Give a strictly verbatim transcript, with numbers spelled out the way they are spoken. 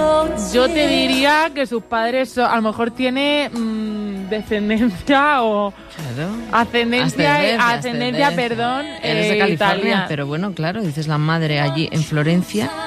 Yo te diría que sus padres, son, a lo mejor tiene mmm, descendencia o Claro. ascendencia, ascendencia, ascendencia, perdón, Eres de eh, California, italiana. pero bueno, claro, dices la madre allí en Florencia.